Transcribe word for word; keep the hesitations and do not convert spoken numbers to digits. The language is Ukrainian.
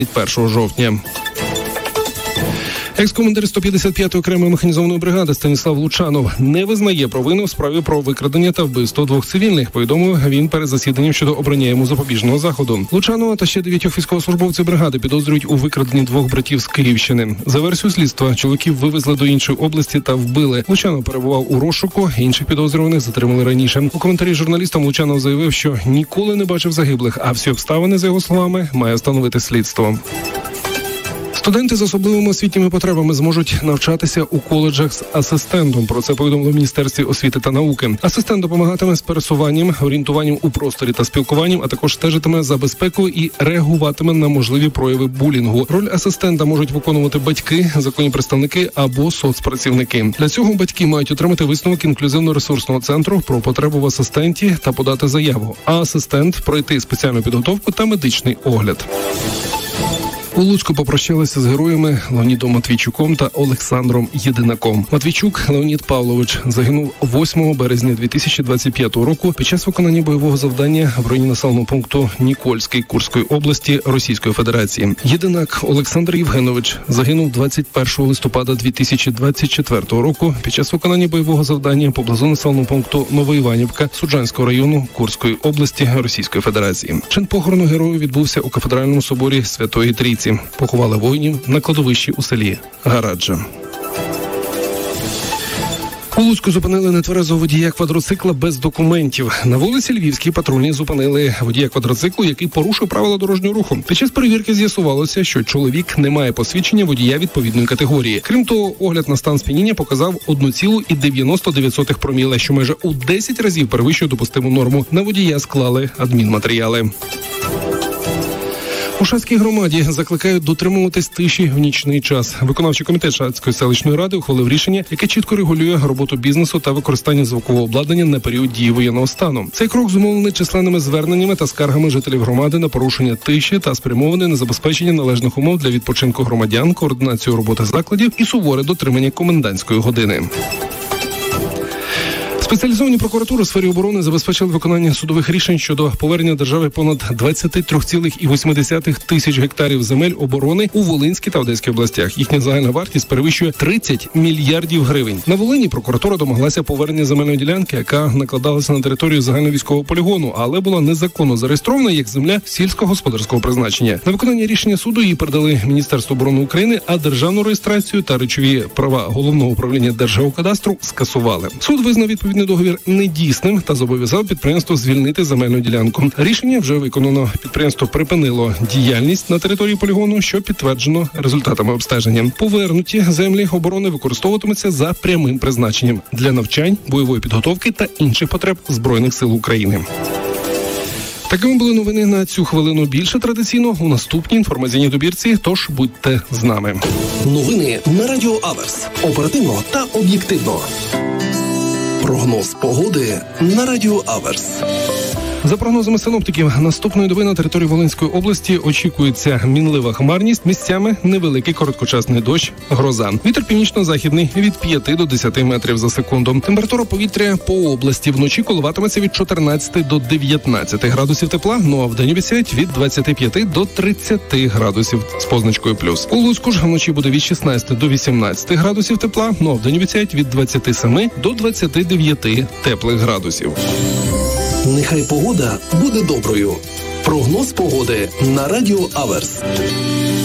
першого жовтня. Екс-командир сто п'ятдесят п'ятої окремої механізованої бригади Станіслав Лучанов не визнає провини у справі про викрадення та вбивство двох цивільних, повідомив він перед засіданням щодо обрання йому запобіжного заходу. Лучанова та ще дев'ятьох військовослужбовців бригади підозрюють у викраденні двох братів з Київщини. За версією слідства, чоловіків вивезли до іншої області та вбили. Лучанов перебував у розшуку, інших підозрюваних затримали раніше. У коментарі журналістам Лучанов заявив, що ніколи не бачив загиблих, а всі обставини, за його словами, має встановити слідство. Студенти з особливими освітніми потребами зможуть навчатися у коледжах з асистентом. Про це повідомило в Міністерстві освіти та науки. Асистент допомагатиме з пересуванням, орієнтуванням у просторі та спілкуванням, а також стежитиме за безпекою і реагуватиме на можливі прояви булінгу. Роль асистента можуть виконувати батьки, законні представники або соцпрацівники. Для цього батьки мають отримати висновок інклюзивно-ресурсного центру про потребу в асистенті та подати заяву. А асистент пройти спеціальну підготовку та медичний огляд. У Луцьку попрощалися з героями Леонідом Матвійчуком та Олександром Єдинаком. Матвійчук Леонід Павлович загинув восьмого березня дві тисячі двадцять п'ятого року під час виконання бойового завдання в районі населеного пункту Нікольський Курської області Російської Федерації. Єдинак Олександр Євгенович загинув двадцять першого листопада дві тисячі двадцять четвертого року під час виконання бойового завдання поблизу населеного пункту Новоіванівка Суджанського району Курської області Російської Федерації. Чин похорону герою відбувся у кафедральному соборі Святої Трійці. Поховали воїнів на кладовищі у селі Гараджа. У Луцьку зупинили нетверезого водія квадроцикла без документів. На вулиці Львівській патрульні зупинили водія квадроциклу, який порушив правила дорожнього руху. Під час перевірки з'ясувалося, що чоловік не має посвідчення водія відповідної категорії. Крім того, огляд на стан сп'яніння показав одну цілу дев'яносто дев'ять сотих проміле, що майже у десять разів перевищує допустиму норму. На водія склали адмінматеріали. У Шацькій громаді закликають дотримуватись тиші в нічний час. Виконавчий комітет Шацької селищної ради ухвалив рішення, яке чітко регулює роботу бізнесу та використання звукового обладнання на період дії воєнного стану. Цей крок зумовлений численними зверненнями та скаргами жителів громади на порушення тиші та спрямований на забезпечення належних умов для відпочинку громадян, координацію роботи закладів і суворе дотримання комендантської години. Спеціалізовані прокуратури у сфері оборони забезпечили виконання судових рішень щодо повернення держави понад двадцять три цілих вісім десятих тисяч гектарів земель оборони у Волинській та Одеській областях. Їхня загальна вартість перевищує тридцять мільярдів гривень. На Волині прокуратура домоглася повернення земельної ділянки, яка накладалася на територію загальновійськового полігону, але була незаконно зареєстрована як земля сільськогосподарського призначення. На виконання рішення суду її передали Міністерству оборони України, а державну реєстрацію та речові права Головного управління Держгеокадастру скасували. Суд визнав відповідний договір недійсним та зобов'язав підприємство звільнити земельну ділянку. Рішення вже виконано. Підприємство припинило діяльність на території полігону, що підтверджено результатами обстеження. Повернуті землі оборони використовуватимуться за прямим призначенням для навчань, бойової підготовки та інших потреб Збройних сил України. Такими були новини на цю хвилину. Більше традиційно у наступній інформаційній добірці, тож будьте з нами. Новини на Радіо Аверс. Оперативно та об'єктивно. Прогноз погоди на Радіо Аверс. За прогнозами синоптиків, наступної доби на території Волинської області очікується мінлива хмарність, місцями невеликий короткочасний дощ, гроза. Вітер північно-західний від п'яти до десяти метрів за секунду. Температура повітря по області вночі коливатиметься від чотирнадцяти до дев'ятнадцяти градусів тепла, ну а вдень обіцяють від двадцяти п'яти до тридцяти градусів з позначкою плюс. У Луцьку ж вночі буде від шістнадцяти до вісімнадцяти градусів тепла, ну а вдень обіцяють від двадцяти семи до двадцяти дев'яти теплих градусів. Нехай погода буде доброю. Прогноз погоди на Радіо Аверс.